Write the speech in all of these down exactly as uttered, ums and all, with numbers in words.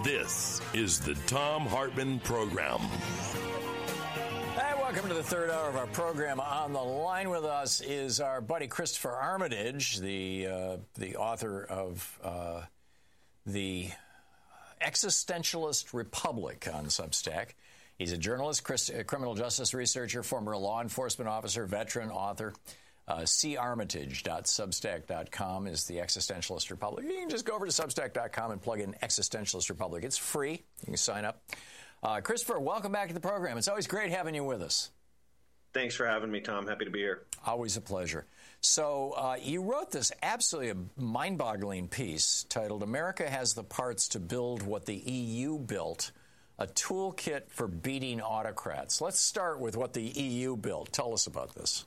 This is the Thom Hartmann Program. Hey, welcome to the third hour of our program. On the line with us is our buddy Christopher Armitage, the uh, the author of uh, the Existentialist Republic on Substack. He's a journalist, criminal justice researcher, former law enforcement officer, veteran, author. Uh, c armitage dot substack dot com is the Existentialist Republic. You can just go over to substack dot com and plug in Existentialist Republic. It's free. You can sign up. Uh, Christopher, welcome back to the program. It's always great having you with us. Thanks for having me, Tom. Happy to be here. Always a pleasure. So uh, you wrote this absolutely mind-boggling piece titled "America Has the Parts to Build What the E U Built, a Toolkit for Beating Autocrats." Let's start with what the E U built. Tell us about this.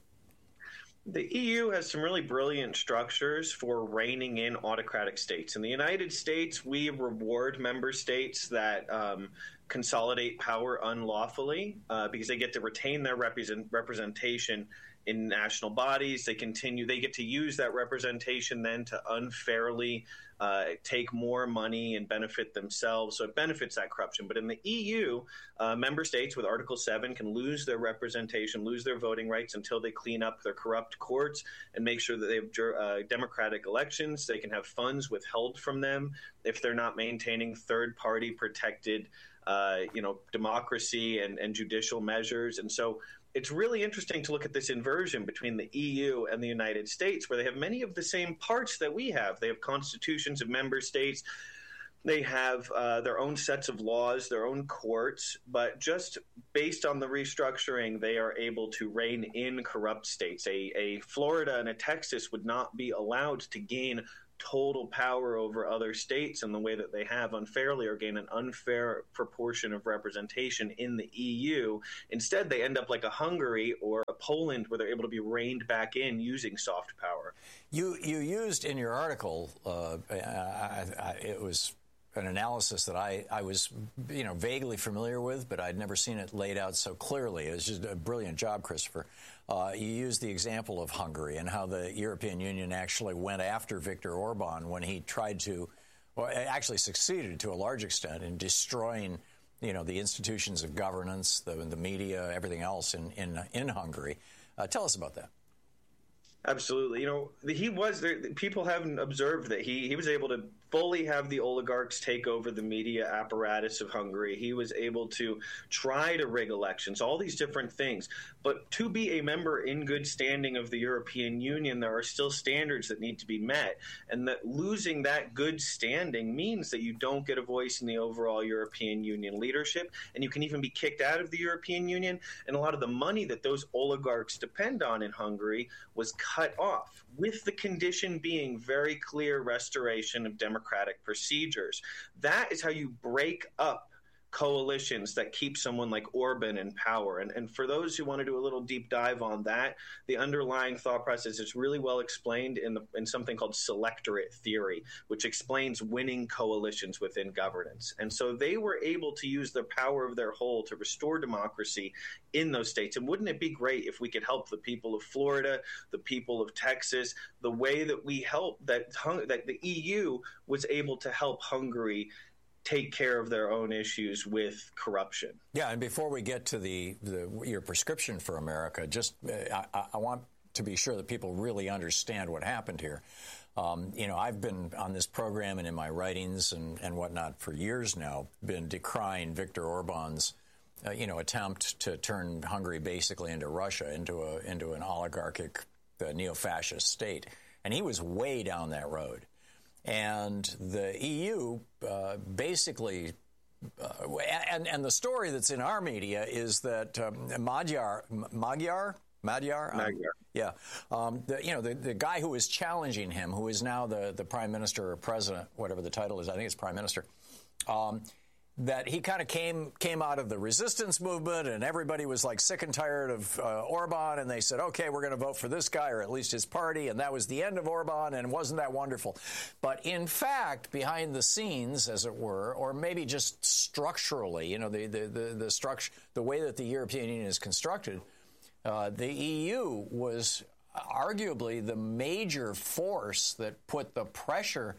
The E U has some really brilliant structures for reining in autocratic states. In the United States, we reward member states that um, consolidate power unlawfully uh, because they get to retain their represent- representation in national bodies. They continue. They get to use that representation then to unfairly uh, take more money and benefit themselves. So it benefits that corruption. But in the E U, uh, member states with Article seven can lose their representation, lose their voting rights until they clean up their corrupt courts and make sure that they have uh, democratic elections. They can have funds withheld from them if they're not maintaining third-party protected, uh, you know, democracy and, and judicial measures. And so it's really interesting to look at this inversion between the E U and the United States, where they have many of the same parts that we have. They have constitutions of member states. They have uh, their own sets of laws, their own courts, but just based on the restructuring, they are able to rein in corrupt states. A, a Florida and a Texas would not be allowed to gain total power over other states in the way that they have unfairly, or gain an unfair proportion of representation in the E U. Instead, they end up like a Hungary or a Poland, where they're able to be reined back in using soft power. You you used in your article, uh, I, I, it was an analysis that I, I was, you know, vaguely familiar with, but I'd never seen it laid out so clearly. It was just a brilliant job, Christopher. Uh, you used the example of Hungary and how the European Union actually went after Viktor Orban when he tried to, well, actually succeeded to a large extent in destroying, you know, the institutions of governance, the, the media, everything else in, in, in Hungary. Uh, tell us about that. Absolutely. You know, he was there. People haven't observed that he, he was able to fully have the oligarchs take over the media apparatus of Hungary. He was able to try to rig elections, all these different things. But to be a member in good standing of the European Union, there are still standards that need to be met. And that losing that good standing means that you don't get a voice in the overall European Union leadership. And you can even be kicked out of the European Union. And a lot of the money that those oligarchs depend on in Hungary was cut off, with the condition being very clear restoration of democratic procedures. That is how you break up coalitions that keep someone like Orban in power. And, and for those who want to do a little deep dive on that, the underlying thought process is really well explained in, the, in something called selectorate theory, which explains winning coalitions within governance. And so they were able to use the power of their whole to restore democracy in those states. And wouldn't it be great if we could help the people of Florida, the people of Texas, the way that we help, that, that the E U was able to help Hungary take care of their own issues with corruption. Yeah, and before we get to the, the your prescription for America, just uh, I, I want to be sure that people really understand what happened here. Um, you know, I've been on this program and in my writings and, and whatnot for years now, been decrying Viktor Orban's, uh, you know, attempt to turn Hungary basically into Russia, into a into an oligarchic uh, neo-fascist state. And he was way down that road. And the E U uh, basically, uh, and, and the story that's in our media is that um, Magyar, Magyar, Magyar, um, Magyar. yeah, um, the, you know, the, the guy who was challenging him, who is now the, the prime minister or president, whatever the title is, I think it's prime minister, um, that he kind of came came out of the resistance movement, and everybody was like sick and tired of uh, Orban, and they said, okay, we're going to vote for this guy, or at least his party, and that was the end of Orban, and wasn't that wonderful? But in fact, behind the scenes, as it were, or maybe just structurally, you know, the the the, the structure, the way that the European Union is constructed, uh, the E U was arguably the major force that put the pressure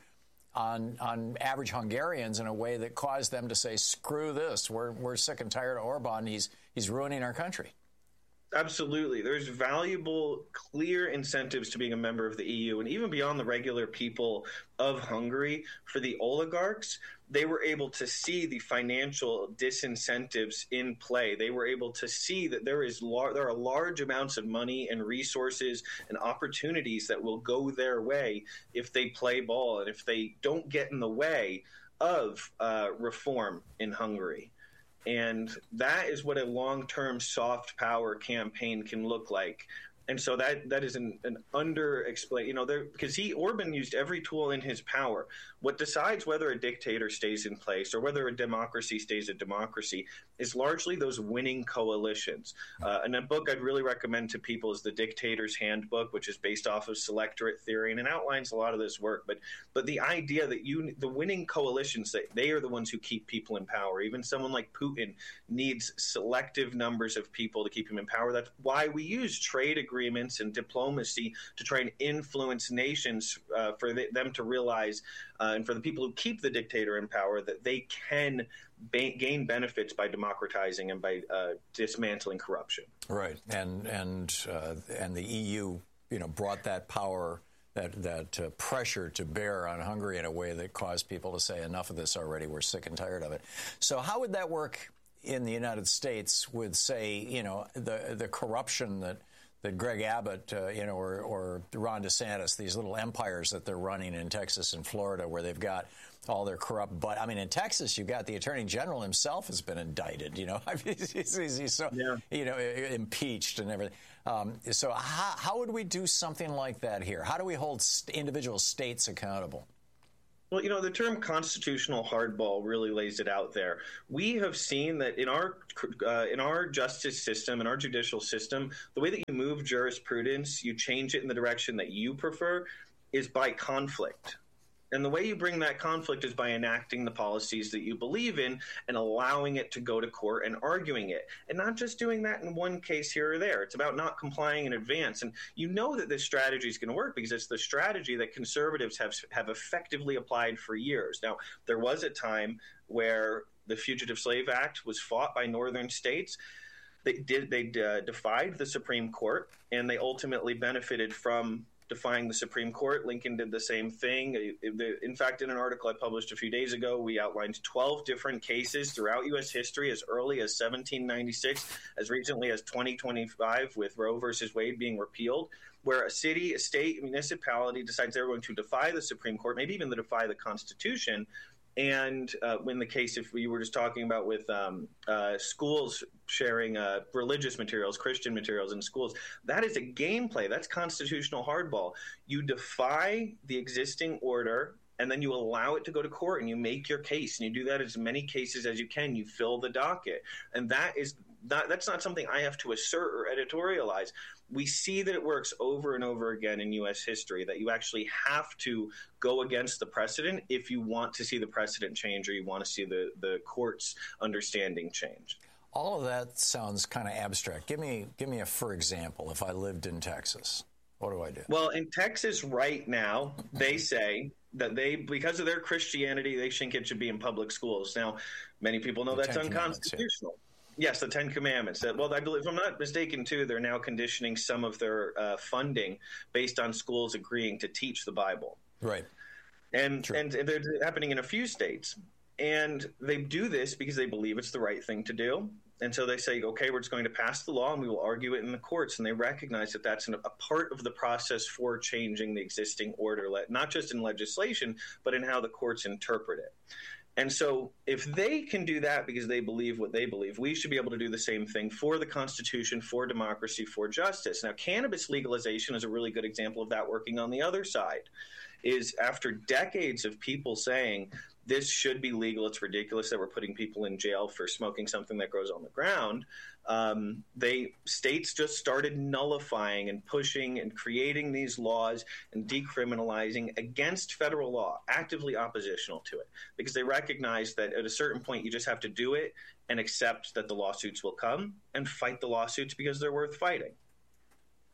on on average Hungarians in a way that caused them to say, screw this, we're we're sick and tired of Orban, he's he's ruining our country. Absolutely. There's valuable, clear incentives to being a member of the E U, and even beyond the regular people of Hungary, for the oligarchs, they were able to see the financial disincentives in play. They were able to see that there is lar- there are large amounts of money and resources and opportunities that will go their way if they play ball and if they don't get in the way of uh, reform in Hungary. And that is what a long-term soft power campaign can look like. And so that that is an, an under-explained, you know, there because he Orban used every tool in his power. What decides whether a dictator stays in place or whether a democracy stays a democracy is largely those winning coalitions. Uh, and a book I'd really recommend to people is The Dictator's Handbook, which is based off of selectorate theory, and it outlines a lot of this work. But but the idea that you the winning coalitions, that they are the ones who keep people in power. Even someone like Putin needs selective numbers of people to keep him in power. That's why we use trade agreements and diplomacy to try and influence nations uh, for the, them to realize, uh, and for the people who keep the dictator in power, that they can ba- gain benefits by democratizing and by uh, dismantling corruption. Right, and and uh, and the E U, you know, brought that power, that that uh, pressure to bear on Hungary in a way that caused people to say, enough of this already, we're sick and tired of it. So how would that work in the United States with, say, you know, the the corruption that that Greg Abbott, uh, you know, or, or Ron DeSantis, these little empires that they're running in Texas and Florida, where they've got all their corrupt. But I mean, in Texas, you've got the Attorney General himself has been indicted. You know, he's, he's, he's so yeah. you know impeached and everything. Um, so how, how would we do something like that here? How do we hold st- individual states accountable? Well, you know, the term constitutional hardball really lays it out there. We have seen that in our uh, in our justice system, in our judicial system, the way that you move jurisprudence, you change it in the direction that you prefer, is by conflict. And the way you bring that conflict is by enacting the policies that you believe in and allowing it to go to court and arguing it. And not just doing that in one case here or there. It's about not complying in advance. And you know that this strategy is going to work because it's the strategy that conservatives have, have effectively applied for years. Now, there was a time where the Fugitive Slave Act was fought by northern states. They did they uh, defied the Supreme Court, and they ultimately benefited from defying the Supreme Court. Lincoln did the same thing. In fact, in an article I published a few days ago, we outlined twelve different cases throughout U S history, as early as seventeen ninety-six, as recently as twenty twenty-five, with Roe versus Wade being repealed, where a city, a state, a municipality decides they're going to defy the Supreme Court, maybe even to defy the Constitution. And uh, in the case, if we were just talking about with um, uh, schools sharing uh, religious materials, Christian materials in schools, that is a gameplay. That's constitutional hardball. You defy the existing order, and then you allow it to go to court, and you make your case, and you do that as many cases as you can. You fill the docket, and that is not, that's not something I have to assert or editorialize. We see that it works over and over again in U S history, that you actually have to go against the precedent if you want to see the precedent change or you want to see the, the court's understanding change. All of that sounds kind of abstract. Give me, give me a for example. If I lived in Texas, what do I do? Well, in Texas right now, they say that they, because of their Christianity, they think it should be in public schools. Now, many people know the that's unconstitutional. Yes, the Ten Commandments. Well, I believe, if I'm not mistaken, too, they're now conditioning some of their uh, funding based on schools agreeing to teach the Bible. Right. And True. and they're happening in a few states. And they do this because they believe it's the right thing to do. And so they say, okay, we're just going to pass the law and we will argue it in the courts. And they recognize that that's an, a part of the process for changing the existing order, not just in legislation, but in how the courts interpret it. And so if they can do that because they believe what they believe, we should be able to do the same thing for the Constitution, for democracy, for justice. Now, cannabis legalization is a really good example of that working on the other side, is after decades of people saying this should be legal, it's ridiculous that we're putting people in jail for smoking something that grows on the ground, um, they states just started nullifying and pushing and creating these laws and decriminalizing against federal law, actively oppositional to it, because they recognize that at a certain point you just have to do it and accept that the lawsuits will come and fight the lawsuits because they're worth fighting.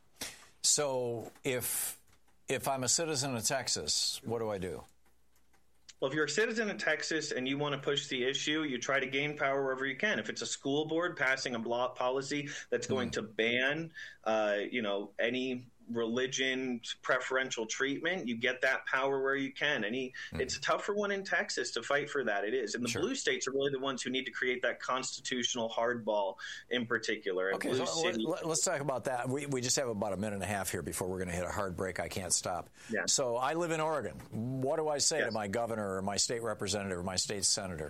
So if if I'm a citizen of Texas, what do I do? Well, if you're a citizen of Texas and you want to push the issue, you try to gain power wherever you can. If it's a school board passing a law policy that's going mm. to ban, uh, you know, any religion preferential treatment, you get that power where you can. Any, mm. it's a tougher one in Texas to fight for that. It is, and the sure. blue states are really the ones who need to create that constitutional hardball in particular. Okay, blue so city- let, let's talk about that. We we just have about a minute and a half here before we're going to hit a hard break. I can't stop. Yeah. So I live in Oregon. What do I say yes. to my governor or my state representative or my state senator?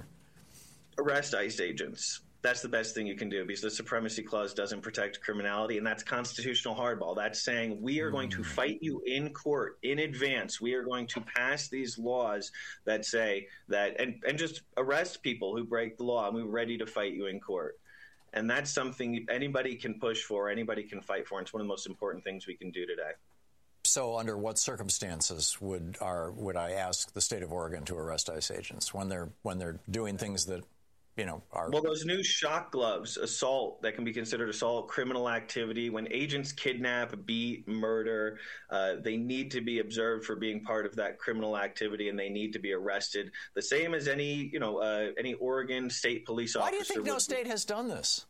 Arrest ICE agents. That's the best thing you can do, because the Supremacy Clause doesn't protect criminality, and that's constitutional hardball. That's saying we are going to fight you in court in advance. We are going to pass these laws that say that, and, and just arrest people who break the law, and we're ready to fight you in court. And that's something anybody can push for, anybody can fight for, and it's one of the most important things we can do today. So under what circumstances would our would I ask the state of Oregon to arrest ICE agents? When they're when they're doing things that, you know, are... Well, those new shock gloves, assault, that can be considered assault, criminal activity. When agents kidnap, beat, murder, uh, they need to be observed for being part of that criminal activity, and they need to be arrested. The same as any, you know, uh, any Oregon state police officer. Why do you think no state has done this?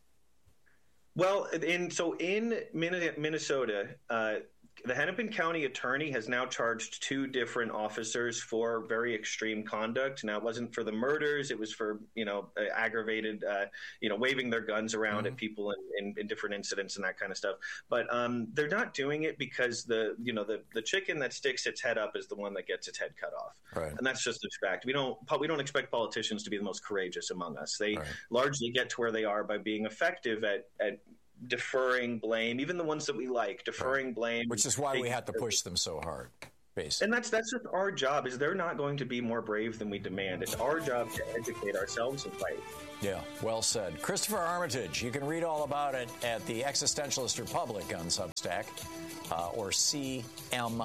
Well, in so in Minnesota, uh, the Hennepin County attorney has now charged two different officers for very extreme conduct. Now, it wasn't for the murders; it was for, you know, uh, aggravated, uh, you know, waving their guns around mm-hmm. at people in, in, in different incidents and that kind of stuff. But um, they're not doing it because the, you know, the the chicken that sticks its head up is the one that gets its head cut off, right. And that's just a fact. We don't we don't expect politicians to be the most courageous among us. They right. largely get to where they are by being effective at at. deferring blame, even the ones that we like, deferring right. blame. Which is why we had to push them so hard, basically. And that's that's just our job, is they're not going to be more brave than we demand. It's our job to educate ourselves and fight. Yeah, well said. Christopher Armitage, you can read all about it at the Existentialist Republic on Substack, uh, or c m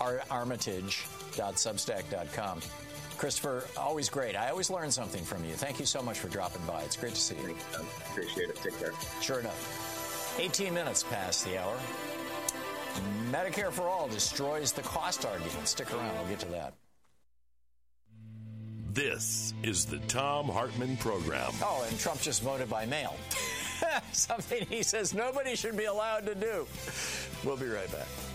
armitage dot substack dot com. Christopher, always great. I always learn something from you. Thank you so much for dropping by. It's great to see you. Appreciate it. Take care. Sure enough. eighteen minutes past the hour. Medicare for All destroys the cost argument. Stick around. I'll get to that. This is the Thom Hartmann Program. Oh, and Trump just voted by mail. Something he says nobody should be allowed to do. We'll be right back.